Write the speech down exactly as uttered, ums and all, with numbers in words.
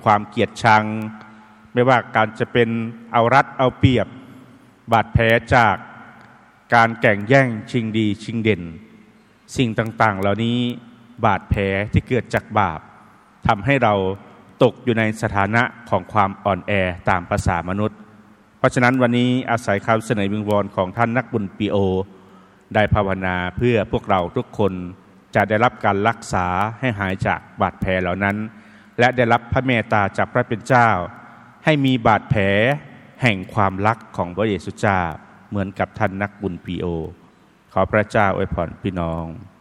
ความเกลียดชังไม่ว่าการจะเป็นเอารัดเอาเปรียบบาดแผลจากการแข่งแย่งชิงดีชิงเด่นสิ่งต่างๆเหล่านี้บาดแผลที่เกิดจากบาปทำให้เราตกอยู่ในสถานะของความอ่อนแอตามภาษามนุษย์เพราะฉะนั้นวันนี้อาศัยคำเสนอวิงวอนของท่านนักบุญปีโอได้ภาวนาเพื่อพวกเราทุกคนจะได้รับการรักษาให้หายจากบาดแผลเหล่านั้นและได้รับพระเมตตาจากพระเป็นเจ้าให้มีบาดแผลแห่งความรักของพระเยซูเจ้าเหมือนกับท่านนักบุญปีโอขอพระเจ้าอวยพรพี่น้อง